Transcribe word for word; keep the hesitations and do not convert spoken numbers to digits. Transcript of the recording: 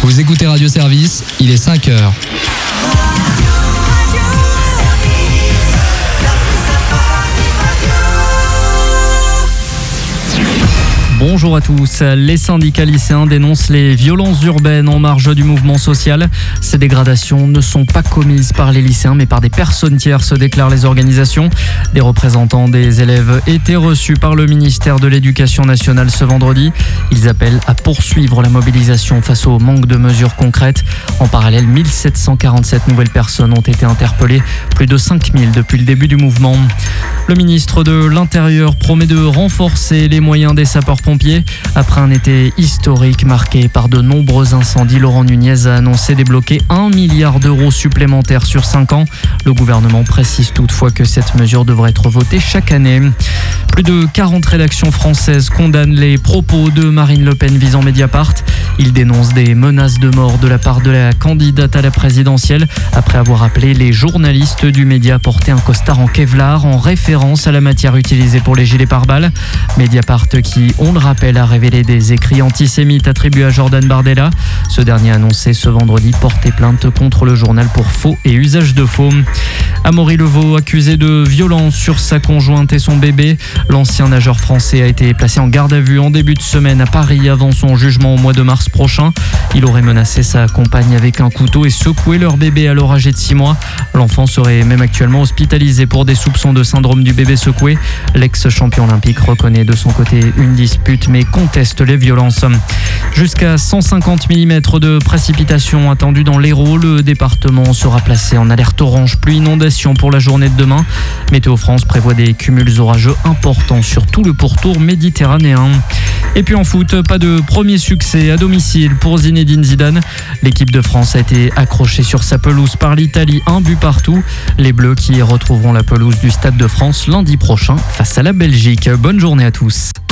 Vous écoutez Radio Service, il est cinq heures. Bonjour à tous. Les syndicats lycéens dénoncent les violences urbaines en marge du mouvement social. Ces dégradations ne sont pas commises par les lycéens mais par des personnes tierces, déclarent les organisations. Des représentants des élèves étaient reçus par le ministère de l'Éducation nationale ce vendredi. Ils appellent à poursuivre la mobilisation face au manque de mesures concrètes. En parallèle, mille sept cent quarante-sept nouvelles personnes ont été interpellées, plus de cinq mille depuis le début du mouvement. Le ministre de l'Intérieur promet de renforcer les moyens des sapeurs-pompiers. Après un été historique marqué par de nombreux incendies, Laurent Nunez a annoncé débloquer un milliard d'euros supplémentaires sur cinq ans. Le gouvernement précise toutefois que cette mesure devrait être votée chaque année. Plus de quarante rédactions françaises condamnent les propos de Marine Le Pen visant Mediapart. Ils dénoncent des menaces de mort de la part de la candidate à la présidentielle après avoir appelé les journalistes du média à porter un costard en Kevlar en référence à la matière utilisée pour les gilets pare-balles. Mediapart qui, on le rappelle, a révélé des écrits antisémites attribués à Jordan Bardella. Ce dernier a annoncé ce vendredi porter plainte contre le journal pour faux et usage de faux. Amaury Levaux, accusé de violence sur sa conjointe et son bébé. L'ancien nageur français a été placé en garde à vue en début de semaine à Paris avant son jugement au mois de mars prochain. Il aurait menacé sa compagne avec un couteau et secoué leur bébé alors âgé de six mois. L'enfant serait même actuellement hospitalisé pour des soupçons de syndrome du bébé secoué. L'ex-champion olympique reconnaît de son côté une dispute mais conteste les violences. Jusqu'à cent cinquante millimètres de précipitations attendues dans l'Hérault. Le département sera placé en alerte orange pluie inondation pour la journée de demain. Météo France prévoit des cumuls orageux importants sur tout le pourtour méditerranéen. Et puis en foot, pas de premier succès à domicile pour Zinedine Zidane. L'équipe de France a été accrochée sur sa pelouse par l'Italie, un but partout. Les Bleus qui retrouveront la pelouse du Stade de France lundi prochain face à la Belgique. Bonne journée à tous.